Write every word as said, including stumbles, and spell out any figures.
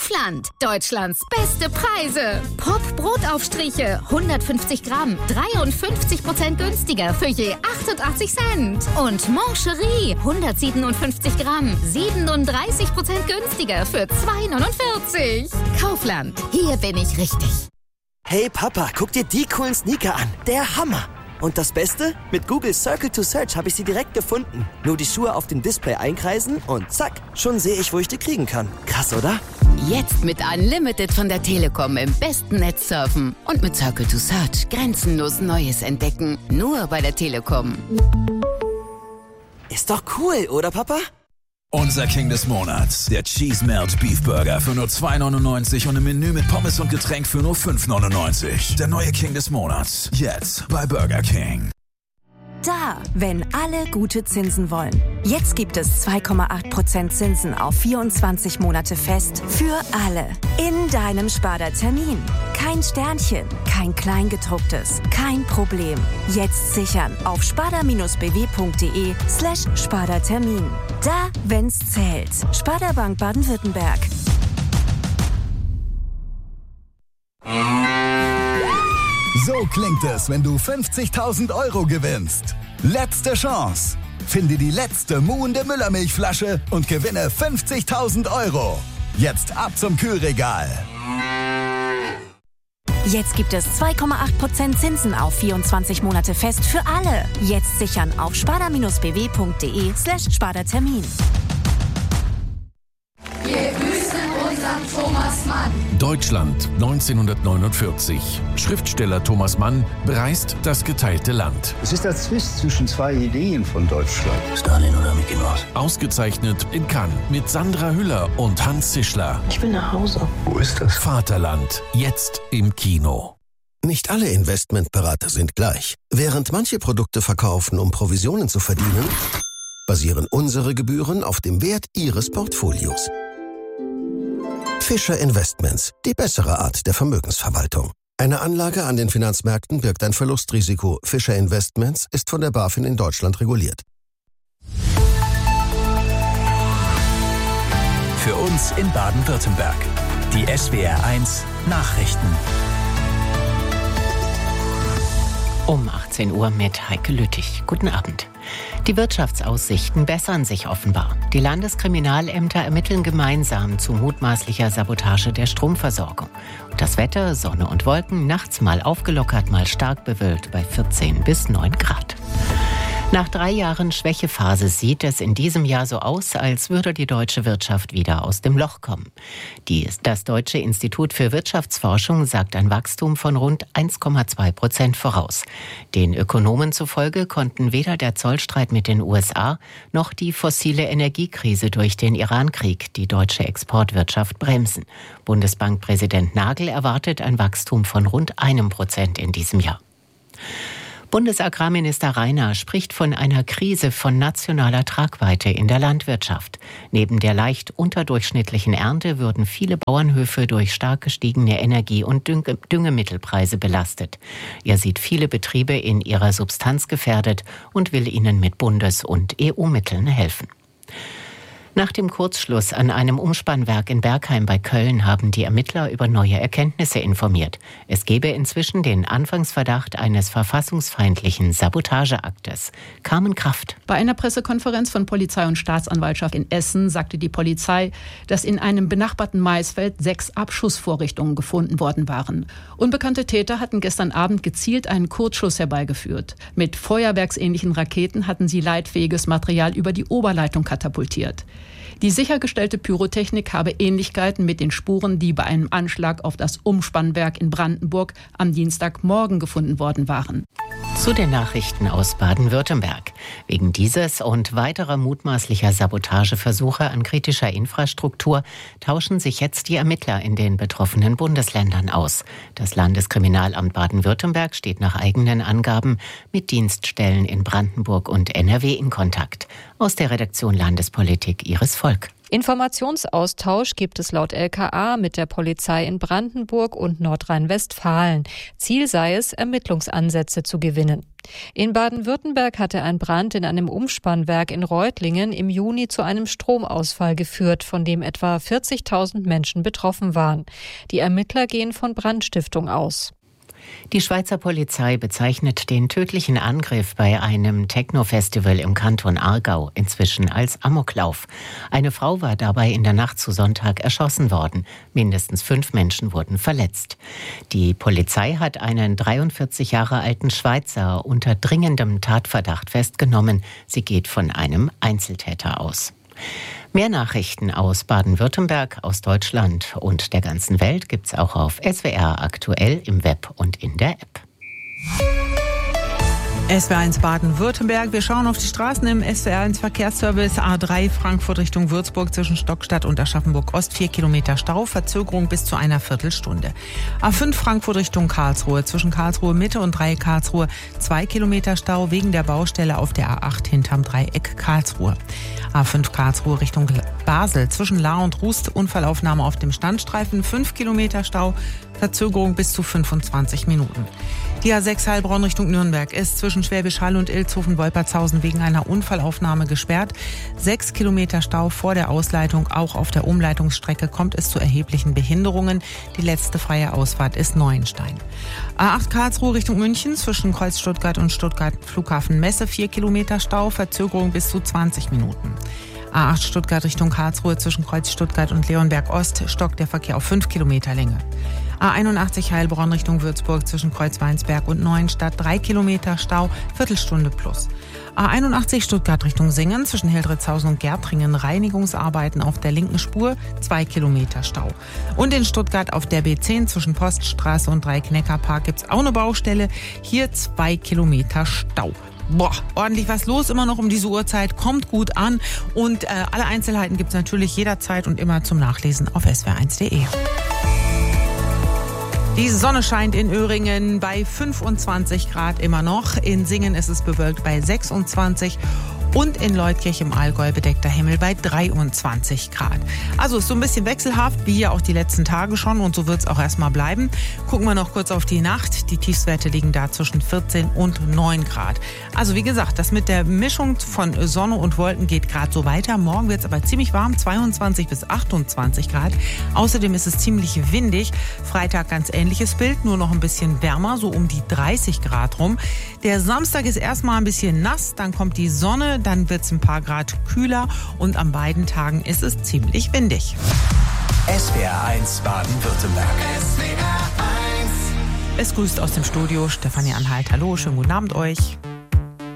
Kaufland. Deutschlands beste Preise. Pop-Brotaufstriche, hundertfünfzig Gramm, dreiundfünfzig Prozent günstiger für je achtundachtzig Cent. Und Mancherie, hundertsiebenundfünfzig Gramm, siebenunddreißig Prozent günstiger für zwei neunundvierzig. Kaufland, hier bin ich richtig. Hey Papa, guck dir die coolen Sneaker an. Der Hammer. Und das Beste? Mit Google Circle to Search habe ich sie direkt gefunden. Nur die Schuhe auf dem Display einkreisen und zack, schon sehe ich, wo ich die kriegen kann. Krass, oder? Jetzt mit Unlimited von der Telekom im besten Netz surfen. Und mit Circle to Search grenzenlos Neues entdecken. Nur bei der Telekom. Ist doch cool, oder Papa? Unser King des Monats, der Cheese Melt Beef Burger für nur zwei neunundneunzig und ein Menü mit Pommes und Getränk für nur fünf neunundneunzig. Der neue King des Monats, jetzt bei Burger King. Da, wenn alle gute Zinsen wollen. Jetzt gibt es zwei Komma acht Prozent Zinsen auf vierundzwanzig Monate fest für alle. In deinem Sparda-Termin. Kein Sternchen, kein Kleingedrucktes, kein Problem. Jetzt sichern auf sparda-bw.de slash Sparda-Termin. Da, wenn's zählt. Sparda Bank Baden-Württemberg. So klingt es, wenn du fünfzigtausend Euro gewinnst. Letzte Chance. Finde die letzte muhende Müllermilchflasche und gewinne fünfzigtausend Euro. Jetzt ab zum Kühlregal. Jetzt gibt es zwei Komma acht Prozent Zinsen auf vierundzwanzig Monate fest für alle. Jetzt sichern auf sparda-bw.de slash Sparda-Termin. Wir grüßen unseren Thomas Mann. Deutschland neunzehnhundertneunundvierzig. Schriftsteller Thomas Mann bereist das geteilte Land. Es ist der Zwist zwischen zwei Ideen von Deutschland. Stalin oder Mickey Mouse? Ausgezeichnet in Cannes mit Sandra Hüller und Hans Zischler. Ich will nach Hause. Wo ist das? Vaterland, jetzt im Kino. Nicht alle Investmentberater sind gleich. Während manche Produkte verkaufen, um Provisionen zu verdienen, basieren unsere Gebühren auf dem Wert Ihres Portfolios. Fischer Investments, die bessere Art der Vermögensverwaltung. Eine Anlage an den Finanzmärkten birgt ein Verlustrisiko. Fischer Investments ist von der BaFin in Deutschland reguliert. Für uns in Baden-Württemberg. Die S W R eins Nachrichten. Um achtzehn Uhr mit Heike Lüttich. Guten Abend. Die Wirtschaftsaussichten bessern sich offenbar. Die Landeskriminalämter ermitteln gemeinsam zu mutmaßlicher Sabotage der Stromversorgung. Und das Wetter, Sonne und Wolken, nachts mal aufgelockert, mal stark bewölkt bei vierzehn bis neun Grad. Nach drei Jahren Schwächephase sieht es in diesem Jahr so aus, als würde die deutsche Wirtschaft wieder aus dem Loch kommen. Die, das Deutsche Institut für Wirtschaftsforschung sagt ein Wachstum von rund eins Komma zwei Prozent voraus. Den Ökonomen zufolge konnten weder der Zollstreit mit den U S A noch die fossile Energiekrise durch den Irankrieg die deutsche Exportwirtschaft bremsen. Bundesbankpräsident Nagel erwartet ein Wachstum von rund einem Prozent in diesem Jahr. Bundesagrarminister Rainer spricht von einer Krise von nationaler Tragweite in der Landwirtschaft. Neben der leicht unterdurchschnittlichen Ernte würden viele Bauernhöfe durch stark gestiegene Energie- und Düng- Düngemittelpreise belastet. Er sieht viele Betriebe in ihrer Substanz gefährdet und will ihnen mit Bundes- und E U-Mitteln helfen. Nach dem Kurzschluss an einem Umspannwerk in Bergheim bei Köln haben die Ermittler über neue Erkenntnisse informiert. Es gebe inzwischen den Anfangsverdacht eines verfassungsfeindlichen Sabotageaktes. Carmen Kraft. Bei einer Pressekonferenz von Polizei und Staatsanwaltschaft in Essen sagte die Polizei, dass in einem benachbarten Maisfeld sechs Abschussvorrichtungen gefunden worden waren. Unbekannte Täter hatten gestern Abend gezielt einen Kurzschluss herbeigeführt. Mit feuerwerksähnlichen Raketen hatten sie leitfähiges Material über die Oberleitung katapultiert. Die sichergestellte Pyrotechnik habe Ähnlichkeiten mit den Spuren, die bei einem Anschlag auf das Umspannwerk in Brandenburg am Dienstagmorgen gefunden worden waren. Zu den Nachrichten aus Baden-Württemberg. Wegen dieses und weiterer mutmaßlicher Sabotageversuche an kritischer Infrastruktur tauschen sich jetzt die Ermittler in den betroffenen Bundesländern aus. Das Landeskriminalamt Baden-Württemberg steht nach eigenen Angaben mit Dienststellen in Brandenburg und N R W in Kontakt. Aus der Redaktion Landespolitik Iris Volk. Informationsaustausch gibt es laut L K A mit der Polizei in Brandenburg und Nordrhein-Westfalen. Ziel sei es, Ermittlungsansätze zu gewinnen. In Baden-Württemberg hatte ein Brand in einem Umspannwerk in Reutlingen im Juni zu einem Stromausfall geführt, von dem etwa vierzigtausend Menschen betroffen waren. Die Ermittler gehen von Brandstiftung aus. Die Schweizer Polizei bezeichnet den tödlichen Angriff bei einem Techno-Festival im Kanton Aargau inzwischen als Amoklauf. Eine Frau war dabei in der Nacht zu Sonntag erschossen worden. Mindestens fünf Menschen wurden verletzt. Die Polizei hat einen dreiundvierzig Jahre alten Schweizer unter dringendem Tatverdacht festgenommen. Sie geht von einem Einzeltäter aus. Mehr Nachrichten aus Baden-Württemberg, aus Deutschland und der ganzen Welt gibt's auch auf S W R aktuell im Web und in der App. S W R eins Baden-Württemberg. Wir schauen auf die Straßen im S W R eins Verkehrsservice. A drei Frankfurt Richtung Würzburg zwischen Stockstadt und Aschaffenburg-Ost. Vier Kilometer Stau, Verzögerung bis zu einer Viertelstunde. A fünf Frankfurt Richtung Karlsruhe zwischen Karlsruhe Mitte und Dreieck Karlsruhe. Zwei Kilometer Stau wegen der Baustelle auf der A acht hinterm Dreieck Karlsruhe. A fünf Karlsruhe Richtung Basel zwischen Lahr und Rust. Unfallaufnahme auf dem Standstreifen. Fünf Kilometer Stau, Verzögerung bis zu fünfundzwanzig Minuten. Die A sechs Heilbronn Richtung Nürnberg ist zwischen Schwäbisch Hall und Ilzhofen-Wolpertshausen wegen einer Unfallaufnahme gesperrt. Sechs Kilometer Stau vor der Ausleitung. Auch auf der Umleitungsstrecke kommt es zu erheblichen Behinderungen. Die letzte freie Ausfahrt ist Neuenstein. A acht Karlsruhe Richtung München zwischen Kreuz Stuttgart und Stuttgart Flughafen Messe. Vier Kilometer Stau, Verzögerung bis zu zwanzig Minuten. A acht Stuttgart Richtung Karlsruhe zwischen Kreuz Stuttgart und Leonberg Ost stockt der Verkehr auf fünf Kilometer Länge. A einundachtzig Heilbronn Richtung Würzburg zwischen Kreuz Weinsberg und Neuenstadt drei Kilometer Stau, Viertelstunde plus. A einundachtzig Stuttgart Richtung Singen zwischen Hildritzhausen und Gärtringen Reinigungsarbeiten auf der linken Spur, zwei Kilometer Stau. Und in Stuttgart auf der B zehn zwischen Poststraße und Dreieck-Neckar-Park gibt's auch eine Baustelle, hier zwei Kilometer Stau. Boah, ordentlich was los immer noch um diese Uhrzeit, kommt gut an und äh, alle Einzelheiten gibt's natürlich jederzeit und immer zum Nachlesen auf S W R eins Punkt de. Die Sonne scheint in Öhringen bei fünfundzwanzig Grad immer noch. In Singen ist es bewölkt bei sechsundzwanzig und in Leutkirch im Allgäu bedeckter Himmel bei dreiundzwanzig Grad. Also ist so ein bisschen wechselhaft, wie ja auch die letzten Tage schon und so wird es auch erstmal bleiben. Gucken wir noch kurz auf die Nacht. Die Tiefstwerte liegen da zwischen vierzehn und neun Grad. Also wie gesagt, das mit der Mischung von Sonne und Wolken geht gerade so weiter. Morgen wird es aber ziemlich warm, zweiundzwanzig bis achtundzwanzig Grad. Außerdem ist es ziemlich windig. Freitag ganz ähnliches Bild, nur noch ein bisschen wärmer, so um die dreißig Grad rum. Der Samstag ist erstmal ein bisschen nass, dann kommt die Sonne, dann wird es ein paar Grad kühler und an beiden Tagen ist es ziemlich windig. S W R eins Baden-Württemberg. S W R eins. Es grüßt aus dem Studio Stefanie Anhalt. Hallo, schönen guten Abend euch.